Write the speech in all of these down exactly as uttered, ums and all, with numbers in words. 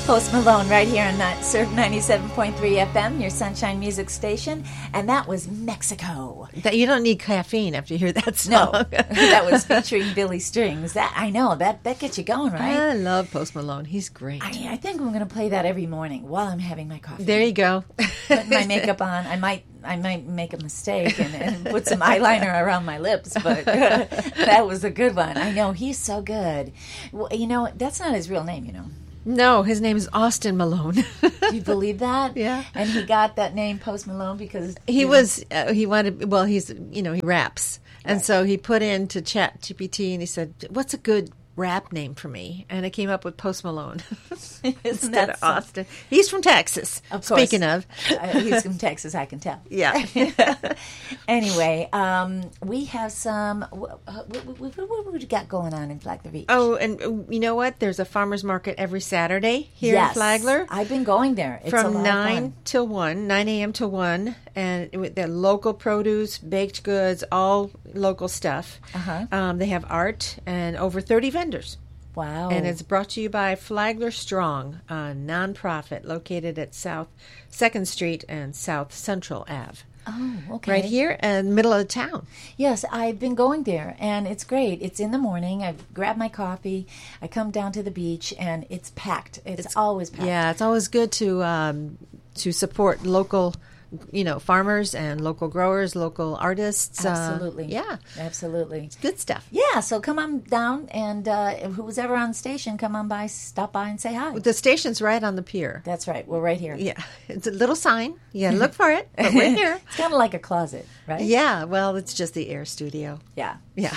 Post Malone right here on that Surf ninety-seven point three F M, your Sunshine Music Station. And that was Mexico. That you don't need caffeine after you hear that song. No, that was featuring Billy Strings. That I know, that, that gets you going, right? I love Post Malone. He's great. I, I think I'm going to play that every morning while I'm having my coffee. There you go. Putting my makeup on. I might I might make a mistake and, and put some eyeliner around my lips, but uh, that was a good one. I know, he's so good. Well, you know, that's not his real name, you know. No, his name is Austin Malone. Do you believe that? Yeah. And he got that name, Post Malone, because he know, was uh, he wanted. Well, he's you know he raps, and right. so he put into Chat G P T and he said, "What's a good rap name for me?" And it came up with Post Malone instead of Austin. He's from Texas. Of course. Speaking of, uh, he's from Texas. I can tell. Yeah. Anyway, um, we have some. What, what, what, what, what we got going on in Flagler Beach? Oh, and you know what? There's a farmers market every Saturday here yes, in Flagler. I've been going there. It's from a lot nine of fun. till one, nine a.m. to one, and with the local produce, baked goods, all local stuff. Uh-huh. Um, they have art and over thirty vendors. Wow. And it's brought to you by Flagler Strong, a nonprofit located at South second Street and South Central Ave. Oh, okay. Right here in the middle of the town. Yes, I've been going there, and it's great. It's in the morning. I grab my coffee. I come down to the beach, and it's packed. It's, it's always packed. Yeah, it's always good to um, to support local, you know, farmers and local growers, local artists. Absolutely. Uh, yeah. Absolutely. It's good stuff. Yeah, so come on down, and uh, who's ever on the station, come on by, stop by and say hi. The station's right on the pier. That's right. We're right here. Yeah. It's a little sign. You gotta look for it, but we're here. It's kind of like a closet, right? Yeah, well, it's just the air studio. Yeah. Yeah.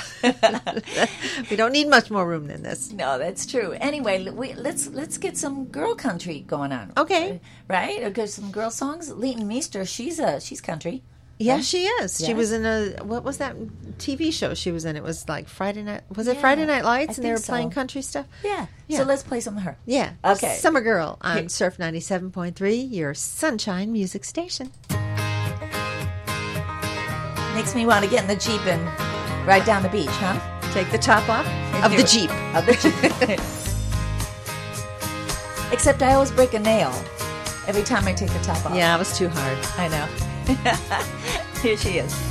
We don't need much more room than this. No, that's true. Anyway, we, let's let's get some girl country going on. Okay. Right? Or get some girl songs. Leighton Meester, she's a she's country. Yeah, right? she is. Yes. She was in a, what was that T V show she was in? It was like Friday Night, was it Yeah, Friday Night Lights? I And they were think so. playing country stuff? Yeah. Yeah. So let's play some of her. Yeah. Okay. Summer Girl on Here. Surf ninety-seven point three, your Sunshine Music Station. Makes me want to get in the Jeep and ride down the beach, huh? Take the top off of Do the it. Jeep. Of the Jeep. Except I always break a nail every time I take the top off. Yeah, it was too hard. I know. Here she is.